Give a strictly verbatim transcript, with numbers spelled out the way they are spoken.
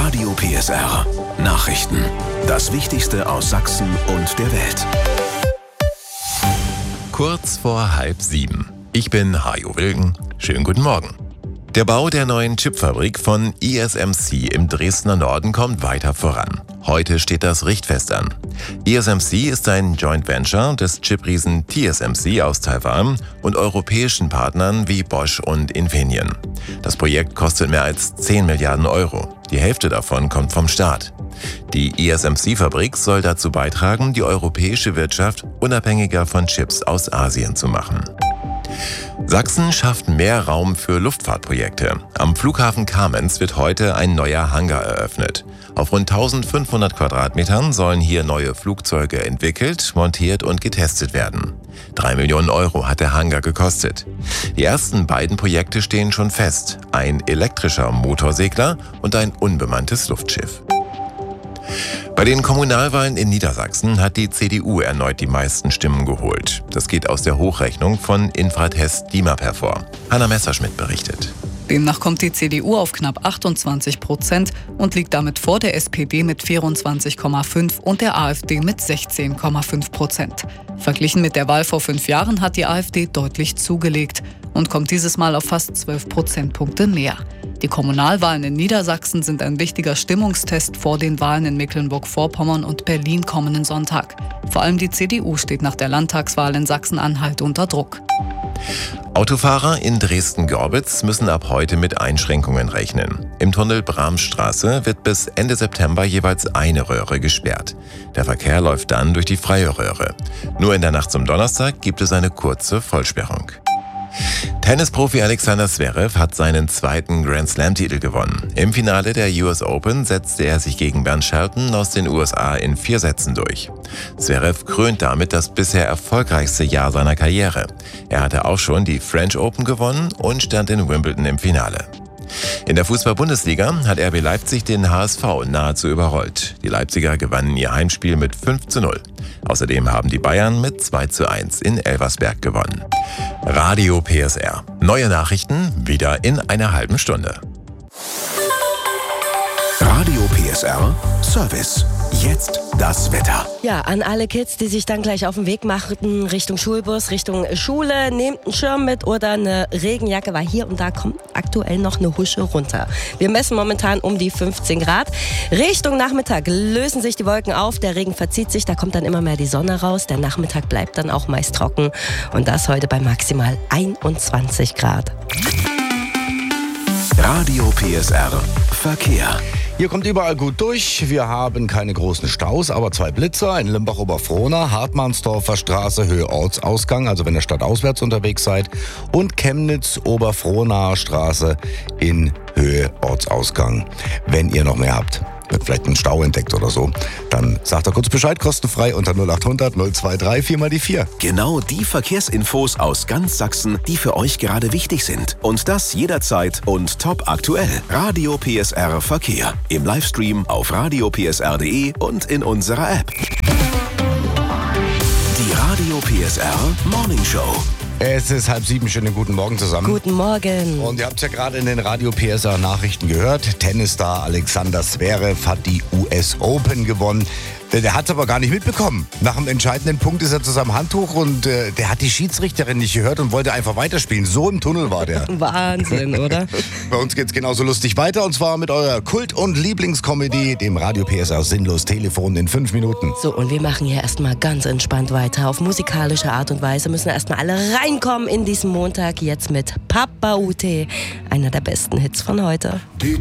Radio P S R. Nachrichten. Das Wichtigste aus Sachsen und der Welt. Kurz vor halb sieben. Ich bin Hajo Wilgen. Schönen guten Morgen. Der Bau der neuen Chipfabrik von I S M C im Dresdner Norden kommt weiter voran. Heute steht das Richtfest an. I S M C ist ein Joint Venture des Chipriesen T S M C aus Taiwan und europäischen Partnern wie Bosch und Infineon. Das Projekt kostet mehr als zehn Milliarden Euro. Die Hälfte davon kommt vom Staat. Die I S M C-Fabrik soll dazu beitragen, die europäische Wirtschaft unabhängiger von Chips aus Asien zu machen. Sachsen schafft mehr Raum für Luftfahrtprojekte. Am Flughafen Kamenz wird heute ein neuer Hangar eröffnet. Auf rund eintausendfünfhundert Quadratmetern sollen hier neue Flugzeuge entwickelt, montiert und getestet werden. Drei Millionen Euro hat der Hangar gekostet. Die ersten beiden Projekte stehen schon fest: ein elektrischer Motorsegler und ein unbemanntes Luftschiff. Bei den Kommunalwahlen in Niedersachsen hat die C D U erneut die meisten Stimmen geholt. Das geht aus der Hochrechnung von Infratest DIMAP hervor. Hanna Messerschmidt berichtet. Demnach kommt die C D U auf knapp achtundzwanzig Prozent und liegt damit vor der S P D mit vierundzwanzig Komma fünf und der AfD mit sechzehn Komma fünf Prozent. Verglichen mit der Wahl vor fünf Jahren hat die AfD deutlich zugelegt und kommt dieses Mal auf fast zwölf Prozentpunkte mehr. Die Kommunalwahlen in Niedersachsen sind ein wichtiger Stimmungstest vor den Wahlen in Mecklenburg-Vorpommern und Berlin kommenden Sonntag. Vor allem die C D U steht nach der Landtagswahl in Sachsen-Anhalt unter Druck. Autofahrer in Dresden-Gorbitz müssen ab heute mit Einschränkungen rechnen. Im Tunnel Bramstraße wird bis Ende September jeweils eine Röhre gesperrt. Der Verkehr läuft dann durch die freie Röhre. Nur in der Nacht zum Donnerstag gibt es eine kurze Vollsperrung. Tennisprofi Alexander Zverev hat seinen zweiten Grand-Slam-Titel gewonnen. Im Finale der U S Open setzte er sich gegen Bernd Shelton aus den U S A in vier Sätzen durch. Zverev krönt damit das bisher erfolgreichste Jahr seiner Karriere. Er hatte auch schon die French Open gewonnen und stand in Wimbledon im Finale. In der Fußball-Bundesliga hat R B Leipzig den H S V nahezu überrollt. Die Leipziger gewannen ihr Heimspiel mit fünf zu null. Außerdem haben die Bayern mit zwei zu eins in Elversberg gewonnen. Radio P S R. Neue Nachrichten wieder in einer halben Stunde. Radio P S R Service. Jetzt das Wetter. Ja, an alle Kids, die sich dann gleich auf den Weg machen Richtung Schulbus, Richtung Schule, nehmt einen Schirm mit oder eine Regenjacke, weil hier und da kommt aktuell noch eine Husche runter. Wir messen momentan um die fünfzehn Grad. Richtung Nachmittag lösen sich die Wolken auf, der Regen verzieht sich, da kommt dann immer mehr die Sonne raus. Der Nachmittag bleibt dann auch meist trocken und das heute bei maximal einundzwanzig Grad. Radio P S R Verkehr. Hier kommt überall gut durch. Wir haben keine großen Staus, aber zwei Blitzer in Limbach-Oberfrohna, Hartmannsdorfer Straße, Höhe Ortsausgang, also wenn ihr stadtauswärts unterwegs seid, und Chemnitz-Oberfrohnaer Straße in Höhe Ortsausgang. Wenn ihr noch mehr habt, vielleicht einen Stau entdeckt oder so, dann sagt er kurz Bescheid, kostenfrei unter null acht hundert null zwei drei vier mal die vier. Genau die Verkehrsinfos aus ganz Sachsen, die für euch gerade wichtig sind. Und das jederzeit und top aktuell. Radio P S R Verkehr. Im Livestream auf radio p s r punkt d e und in unserer App. Die Radio P S R Morning Show. Es ist halb sieben, schönen guten Morgen zusammen. Guten Morgen. Und ihr habt es ja gerade in den Radio P S R Nachrichten gehört. Tennisstar Alexander Zverev hat die U S Open gewonnen. Der hat es aber gar nicht mitbekommen. Nach dem entscheidenden Punkt ist er zu seinem Handtuch und äh, der hat die Schiedsrichterin nicht gehört und wollte einfach weiterspielen. So im Tunnel war der. Wahnsinn, oder? Bei uns geht's genauso lustig weiter und zwar mit eurer Kult- und Lieblingskomödie, dem Radio P S R Sinnlos Telefon in fünf Minuten. So, und wir machen hier erstmal ganz entspannt weiter. Auf musikalische Art und Weise müssen erstmal alle reinkommen in diesen Montag. Jetzt mit Papa Ute, einer der besten Hits von heute.